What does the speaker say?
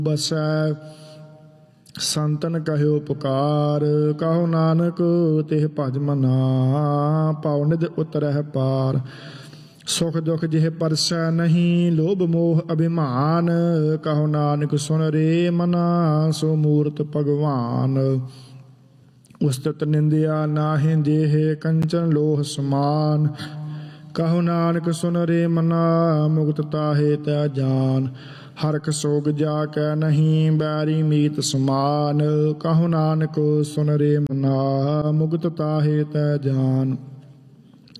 ਬਸੈ ਸੰਤਨ ਕਹਿਓ ਪੁਕਾਰ। ਕਹੋ ਨਾਨਕ ਤਿਹ ਭਜ ਮਨਾ, ਪਾਉ ਨਿਧ ਉਤਰਹਿ ਪਾਰ। ਸੁਖ ਦੁਖ ਜਿਹ ਪਰਸੈ ਨਹੀਂ, ਲੋਭ ਮੋਹ ਅਭਿਮਾਨ। ਕਹੋ ਨਾਨਕ ਸੁਨ ਰੇ ਮਨਾ, ਸੋ ਮੂਰਤ ਭਗਵਾਨ। ਉਸਤਤ ਨਿੰਦਿਆ ਨਾਹਿ ਦੇਹ, ਕੰਚਨ ਲੋਹ ਸਮਾਨ। ਕਹੋ ਨਾਨਕ ਸੁਨ ਰੇ ਮਨਾ, ਮੁਕਤ ਤਾਹੇ ਤੈ ਜਾਨ। ਹਰਖ ਸੋਗ ਜਾ ਕੈ ਨਹੀਂ, ਬੈਰੀ ਮੀਤ ਸਮਾਨ। ਕਹੋ ਨਾਨਕ ਸੁਨ ਰੇ ਮਨਾ, ਮੁਕਤ ਤਾਹੇ ਤੈ ਜਾਨ।